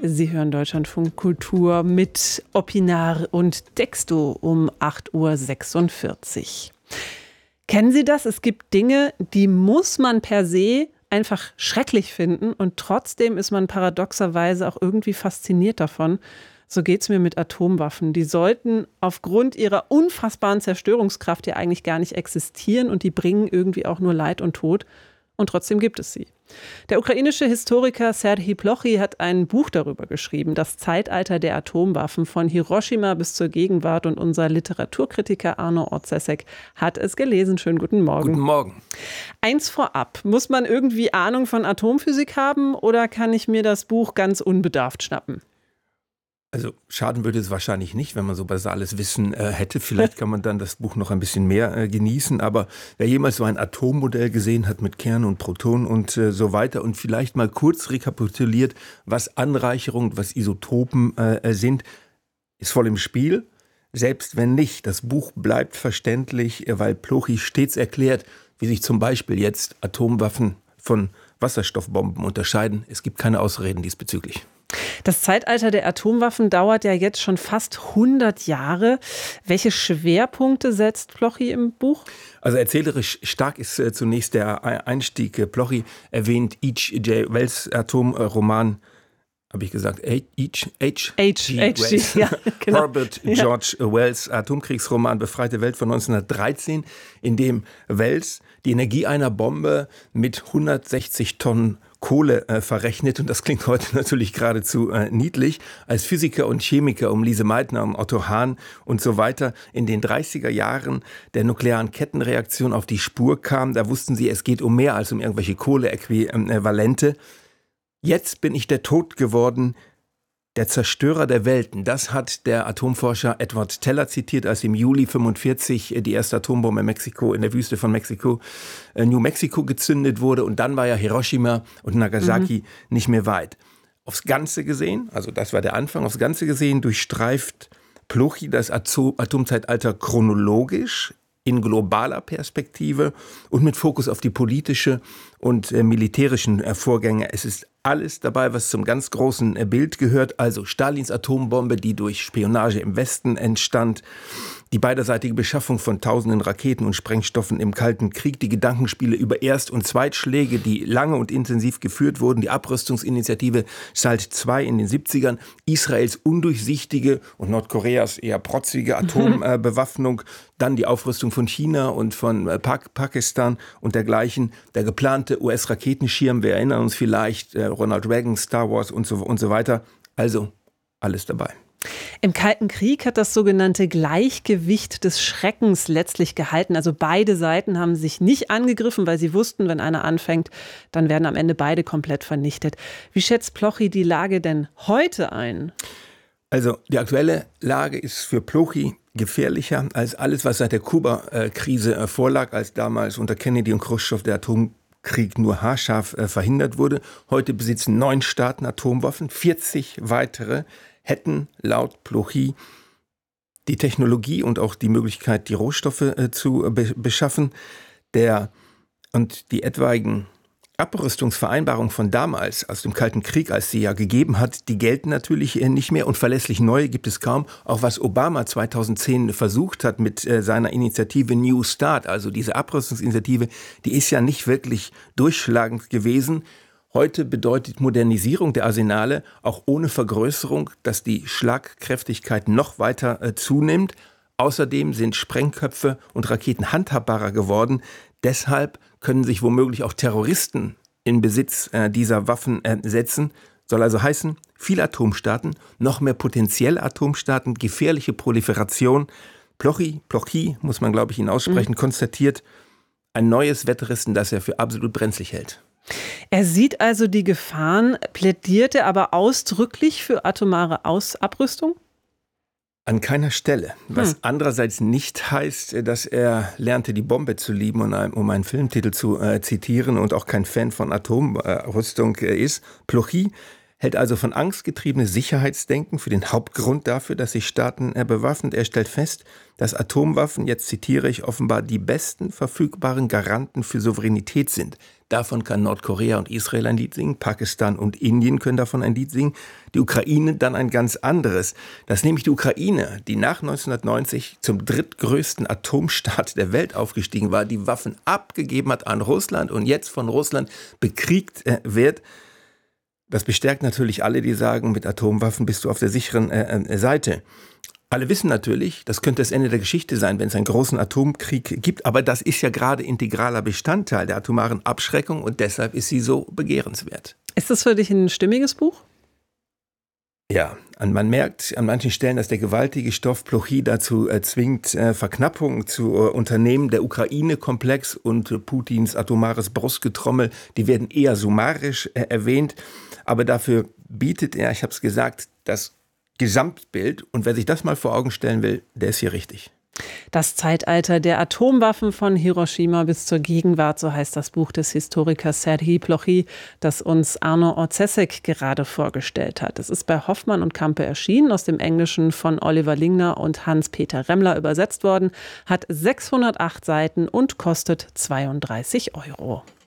Sie hören Deutschlandfunk Kultur mit Opinar und Texto um 8:46 Uhr. Kennen Sie das? Es gibt Dinge, die muss man per se einfach schrecklich finden und trotzdem ist man paradoxerweise auch irgendwie fasziniert davon. So geht's mir mit Atomwaffen. Die sollten aufgrund ihrer unfassbaren Zerstörungskraft ja eigentlich gar nicht existieren und die bringen irgendwie auch nur Leid und Tod. Und trotzdem gibt es sie. Der ukrainische Historiker Serhij Plochy hat ein Buch darüber geschrieben, das Zeitalter der Atomwaffen von Hiroshima bis zur Gegenwart. Und unser Literaturkritiker Arno Orzesek hat es gelesen. Schönen guten Morgen. Guten Morgen. Eins vorab, muss man irgendwie Ahnung von Atomphysik haben oder kann ich mir das Buch ganz unbedarft schnappen? Also schaden würde es wahrscheinlich nicht, wenn man so basales Wissen hätte. Vielleicht kann man dann das Buch noch ein bisschen mehr genießen. Aber wer jemals so ein Atommodell gesehen hat mit Kernen und Protonen und so weiter und vielleicht mal kurz rekapituliert, was Anreicherung, was Isotopen sind, ist voll im Spiel. Selbst wenn nicht, das Buch bleibt verständlich, weil Plochy stets erklärt, wie sich zum Beispiel jetzt Atomwaffen von Wasserstoffbomben unterscheiden. Es gibt keine Ausreden diesbezüglich. Das Zeitalter der Atomwaffen dauert ja jetzt schon fast 100 Jahre. Welche Schwerpunkte setzt Plochy im Buch? Also erzählerisch stark ist zunächst der Einstieg. Plochy erwähnt H.G. Wells Atomroman, habe ich gesagt, H.G. Wells. Ja, genau. Herbert George Wells Atomkriegsroman Befreite Welt von 1913, in dem Wells die Energie einer Bombe mit 160 Tonnen Kohle verrechnet. Und das klingt heute natürlich geradezu niedlich. Als Physiker und Chemiker um Lise Meitner, um Otto Hahn und so weiter in den 30er Jahren der nuklearen Kettenreaktion auf die Spur kam, da wussten sie, es geht um mehr als um irgendwelche Kohleäquivalente. Jetzt bin ich der Tod geworden, der Zerstörer der Welten. Das hat der Atomforscher Edward Teller zitiert, als im Juli 1945 die erste Atombombe in Mexiko, in der Wüste von Mexiko, New Mexico gezündet wurde. Und dann war ja Hiroshima und Nagasaki nicht mehr weit. Aufs Ganze gesehen, also das war der Anfang, aufs Ganze gesehen durchstreift Plochy das Atomzeitalter chronologisch, in globaler Perspektive und mit Fokus auf die politische und militärischen Vorgänge. Es ist alles dabei, was zum ganz großen Bild gehört. Also Stalins Atombombe, die durch Spionage im Westen entstand, die beiderseitige Beschaffung von tausenden Raketen und Sprengstoffen im Kalten Krieg, die Gedankenspiele über Erst- und Zweitschläge, die lange und intensiv geführt wurden, die Abrüstungsinitiative SALT II in den 70ern, Israels undurchsichtige und Nordkoreas eher protzige Atombewaffnung, dann die Aufrüstung von China und von Pakistan und dergleichen, der geplante US-Raketenschirm, wir erinnern uns vielleicht, Ronald Reagan, Star Wars und so weiter. Also alles dabei. Im Kalten Krieg hat das sogenannte Gleichgewicht des Schreckens letztlich gehalten. Also beide Seiten haben sich nicht angegriffen, weil sie wussten, wenn einer anfängt, dann werden am Ende beide komplett vernichtet. Wie schätzt Plochy die Lage denn heute ein? Also die aktuelle Lage ist für Plochy gefährlicher als alles, was seit der Kuba-Krise vorlag, als damals unter Kennedy und Chruschtschow der Atomkrieg nur haarscharf verhindert wurde. Heute besitzen 9 Staaten Atomwaffen, 40 weitere hätten laut Plochy die Technologie und auch die Möglichkeit, die Rohstoffe zu beschaffen. Und die etwaigen Abrüstungsvereinbarungen von damals, aus dem Kalten Krieg, als sie ja gegeben hat, die gelten natürlich nicht mehr und verlässlich neue gibt es kaum. Auch was Obama 2010 versucht hat mit seiner Initiative New START, also diese Abrüstungsinitiative, die ist ja nicht wirklich durchschlagend gewesen. Heute bedeutet Modernisierung der Arsenale auch ohne Vergrößerung, dass die Schlagkräftigkeit noch weiter zunimmt. Außerdem sind Sprengköpfe und Raketen handhabbarer geworden. Deshalb können sich womöglich auch Terroristen in Besitz dieser Waffen setzen. Soll also heißen, viele Atomstaaten, noch mehr potenzielle Atomstaaten, gefährliche Proliferation. Plochy, muss man glaube ich ihn aussprechen, konstatiert ein neues Wettrüsten, das er für absolut brenzlig hält. Er sieht also die Gefahren, plädiert er aber ausdrücklich für atomare Abrüstung? An keiner Stelle. Was andererseits nicht heißt, dass er lernte, die Bombe zu lieben, um einen Filmtitel zu zitieren und auch kein Fan von Atomrüstung ist. Plochy hält also von angstgetriebenes Sicherheitsdenken für den Hauptgrund dafür, dass sich Staaten bewaffnen. Er stellt fest, dass Atomwaffen, jetzt zitiere ich, offenbar die besten verfügbaren Garanten für Souveränität sind. Davon kann Nordkorea und Israel ein Lied singen, Pakistan und Indien können davon ein Lied singen, die Ukraine dann ein ganz anderes. Dass nämlich die Ukraine, die nach 1990 zum drittgrößten Atomstaat der Welt aufgestiegen war, die Waffen abgegeben hat an Russland und jetzt von Russland bekriegt wird. Das bestärkt natürlich alle, die sagen, mit Atomwaffen bist du auf der sicheren Seite. Alle wissen natürlich, das könnte das Ende der Geschichte sein, wenn es einen großen Atomkrieg gibt. Aber das ist ja gerade integraler Bestandteil der atomaren Abschreckung und deshalb ist sie so begehrenswert. Ist das für dich ein stimmiges Buch? Ja, man merkt an manchen Stellen, dass der gewaltige Stoff Plochy dazu zwingt, Verknappung zu unternehmen. Der Ukraine-Komplex und Putins atomares Brustgetrommel, die werden eher summarisch erwähnt. Aber dafür bietet er, ich habe es gesagt, das Gesamtbild. Und wer sich das mal vor Augen stellen will, der ist hier richtig. Das Zeitalter der Atomwaffen von Hiroshima bis zur Gegenwart, so heißt das Buch des Historikers Serhii Plochy, das uns Arno Orzesek gerade vorgestellt hat. Es ist bei Hoffmann und Campe erschienen, aus dem Englischen von Oliver Lingner und Hans-Peter Remmler übersetzt worden, hat 608 Seiten und kostet 32 €.